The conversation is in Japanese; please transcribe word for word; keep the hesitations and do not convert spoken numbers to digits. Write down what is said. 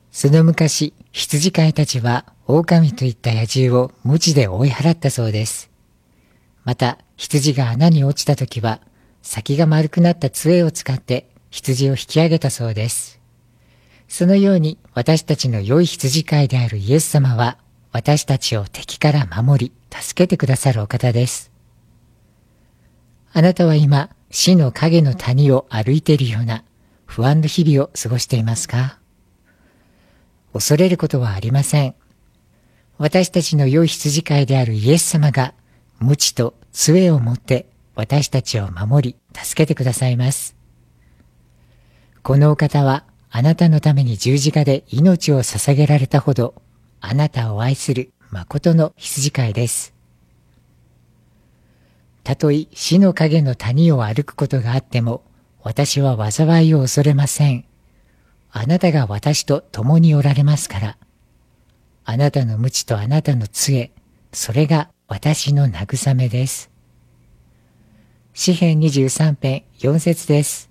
その昔、羊飼いたちは狼といった野獣を鞭で追い払ったそうです。また、羊が穴に落ちたときは、先が丸くなった杖を使って羊を引き上げたそうです。そのように私たちの良い羊飼いであるイエス様は、私たちを敵から守り、助けてくださるお方です。あなたは今、死の影の谷を歩いているような不安の日々を過ごしていますか？恐れることはありません。私たちの良い羊飼いであるイエス様が、鞭と杖を持って私たちを守り、助けてくださいます。このお方は、あなたのために十字架で命を捧げられたほど、あなたを愛する誠の羊飼いです。たとえ死の影の谷を歩くことがあっても、私は災いを恐れません。あなたが私と共におられますから。あなたの鞭とあなたの杖、それが私の慰めです。詩編にじゅうさん編よん節です。